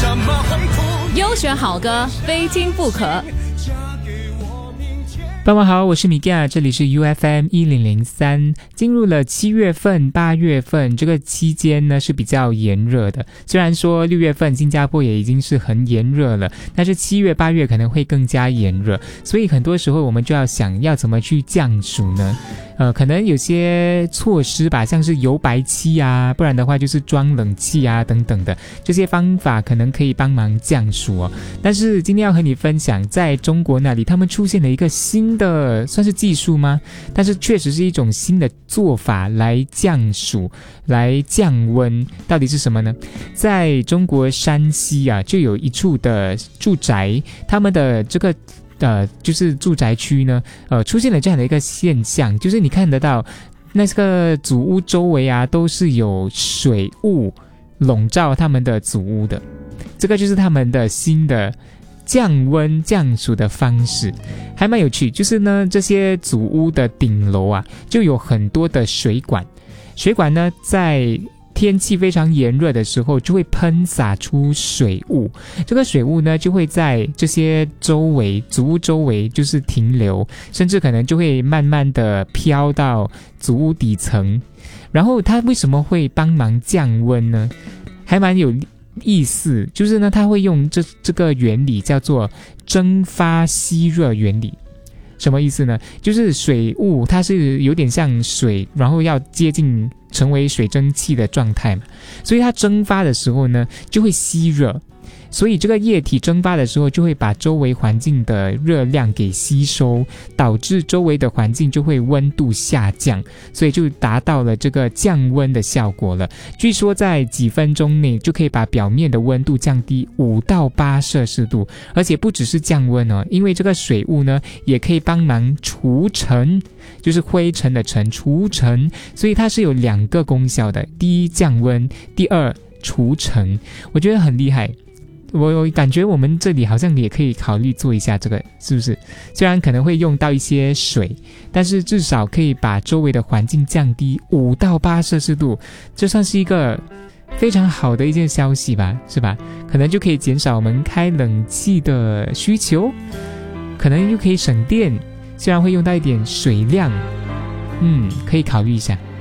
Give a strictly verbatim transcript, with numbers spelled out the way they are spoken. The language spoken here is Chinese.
什么宏图， 优选好歌非听不可。 傍晚好，我是米迦，这里是 U F M 一零零三。进入了七月份、八月份这个期间呢是比较炎热的。虽然说六月份新加坡也已经是很炎热了，但是七月、八月可能会更加炎热，所以很多时候我们就要想要怎么去降暑呢？呃，可能有些措施吧，像是油白漆啊，不然的话就是装冷气啊等等的，这些方法可能可以帮忙降暑哦。但是今天要和你分享，在中国那里他们出现了一个新的算是技术吗？但是确实是一种新的做法来降暑来降温，到底是什么呢？在中国山西啊，就有一处的住宅，他们的这个呃，就是住宅区呢，呃，出现了这样的一个现象，就是你看得到那个祖屋周围啊，都是有水雾笼罩他们的祖屋的，这个就是他们的新的降温降暑的方式，还蛮有趣。就是呢，这些祖屋的顶楼啊，就有很多的水管，水管呢在天气非常炎热的时候就会喷洒出水雾，这个水雾呢就会在这些周围祖屋周围就是停留，甚至可能就会慢慢的飘到祖屋底层。然后它为什么会帮忙降温呢？还蛮有意思，就是呢它会用这这个原理叫做蒸发吸热原理。什么意思呢？就是水雾它是有点像水，然后要接近成为水蒸气的状态嘛，所以它蒸发的时候呢就会吸热，所以这个液体蒸发的时候就会把周围环境的热量给吸收，导致周围的环境就会温度下降，所以就达到了这个降温的效果了。据说在几分钟内就可以把表面的温度降低五到八摄氏度，而且不只是降温哦，因为这个水雾呢也可以帮忙除尘，就是灰尘的尘，除尘，所以它是有两个功效的，第一降温，第二除尘，我觉得很厉害。我感觉我们这里好像也可以考虑做一下这个，是不是？虽然可能会用到一些水，但是至少可以把周围的环境降低五到八摄氏度，这算是一个非常好的一件消息吧，是吧？可能就可以减少我们开冷气的需求，可能又可以省电，虽然会用到一点水量，嗯，可以考虑一下。